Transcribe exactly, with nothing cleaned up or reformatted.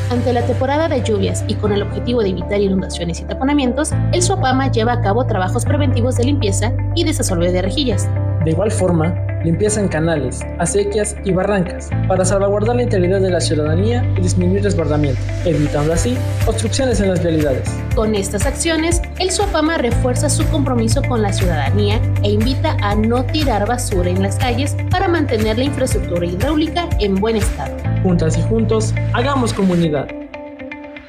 Ante la temporada de lluvias y con el objetivo de evitar inundaciones y taponamientos, el SUAPAMA lleva a cabo trabajos preventivos de limpieza y desasolve de rejillas. De igual forma, limpieza en canales, acequias y barrancas para salvaguardar la integridad de la ciudadanía y disminuir desbordamiento, evitando así obstrucciones en las vialidades. Con estas acciones, el SUAPAMA refuerza su compromiso con la ciudadanía e invita a no tirar basura en las calles para mantener la infraestructura hidráulica en buen estado. Juntas y juntos, hagamos comunidad.